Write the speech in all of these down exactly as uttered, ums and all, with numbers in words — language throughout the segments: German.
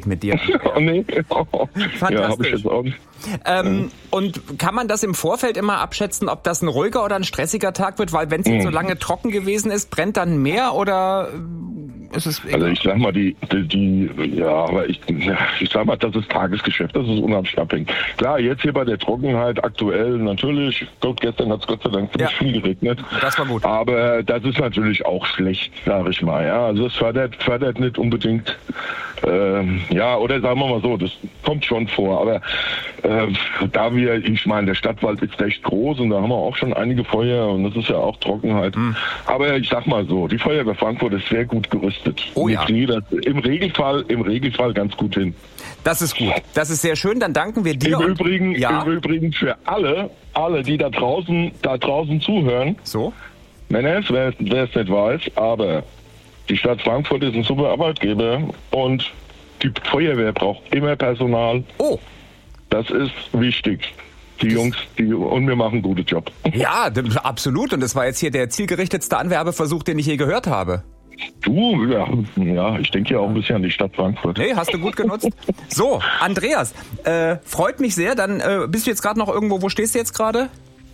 Welt mit dir. Oh, nee. Oh. Fantastisch. Ja, hab ich jetzt auch nicht. Ähm, und kann man das im Vorfeld immer abschätzen, ob das ein ruhiger oder ein stressiger Tag wird? Weil wenn es jetzt so lange trocken gewesen ist, brennt dann mehr oder ist es... Also ich sag mal, die, die, die ja, aber ich, ja, ich sag mal, das ist Tagesgeschäft, das ist unheimlich abhängig. Klar, jetzt hier bei der Trockenheit aktuell natürlich, Gott, gestern hat es Gott sei Dank nicht Ja. viel geregnet. Das war gut. Aber das ist natürlich auch schlecht, sag ich mal. Ja, also es fördert, fördert nicht unbedingt, ähm, ja, oder sagen wir mal so, das kommt schon vor, aber äh, da wir, ich meine, der Stadtwald ist recht groß und da haben wir auch schon einige Feuer und das ist ja auch Trockenheit. Mhm. Aber ich sag mal so, die Feuerwehr Frankfurt ist sehr gut gerüstet. Oh ja. Wir kriegen das im Regelfall, im Regelfall ganz gut hin. Das ist gut. Das ist sehr schön. Dann danken wir dir. Im und- Übrigen, ja. im Übrigen für alle, alle, die da draußen, da draußen zuhören, So? Männers, wer, wer es nicht weiß, aber die Stadt Frankfurt ist ein super Arbeitgeber und die Feuerwehr braucht immer Personal. Oh. Das ist wichtig. Die Jungs, die und wir machen einen guten Job. Ja, d- absolut. Und das war jetzt hier der zielgerichtetste Anwerbeversuch, den ich je gehört habe. Du, ja, ja ich denke ja auch ein bisschen an die Stadt Frankfurt. Nee, hast du gut genutzt. So, Andreas, äh, freut mich sehr. Dann äh, bist du jetzt gerade noch irgendwo, wo stehst du jetzt gerade?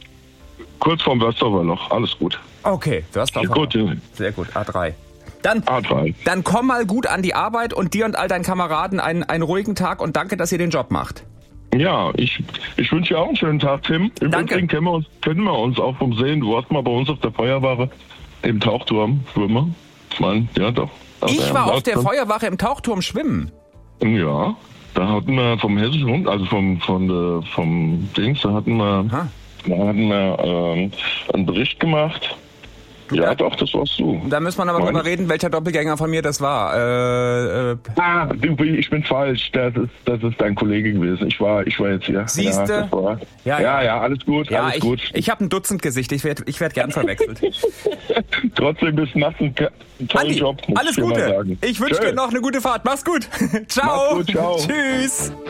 Kurz vorm Wörsdorfer Loch, alles gut. Okay, du hast Ja, gut, ja. Sehr gut, A drei. Dann, A drei. dann komm mal gut an die Arbeit und dir und all deinen Kameraden einen, einen ruhigen Tag und danke, dass ihr den Job macht. Ja, ich, ich wünsche dir auch einen schönen Tag, Tim. Im Danke. Übrigen kennen wir uns, kennen wir uns auch vom Sehen. Du warst mal bei uns auf der Feuerwache im Tauchturm schwimmen. Ich meine, ja doch. Ich Aber, war ja, auf der dann- Feuerwache im Tauchturm schwimmen. Ja, da hatten wir vom Hessischen Rund, also vom, von der, vom Dings, da hatten wir, Aha. da hatten wir ähm, einen Bericht gemacht. Ja, Ja. doch, das warst du. Da müssen wir aber Mein- drüber reden, welcher Doppelgänger von mir das war. Äh, äh, Ah, du, ich bin falsch. Das ist, das ist dein Kollege gewesen. Ich war, ich war jetzt hier. Siehste? Ja, das war- Ja, ja, ja. ja, alles gut, ja, alles ich, gut. ich habe ein Dutzendgesicht. Ich werde ich werd gern verwechselt. Trotzdem bist du machst einen ke- tollen Andi, Job. muss alles ich dir mal Gute. sagen. Ich wünsche Tschö. dir noch eine gute Fahrt. Mach's gut. Ciao. Mach's gut, ciao. Tschüss.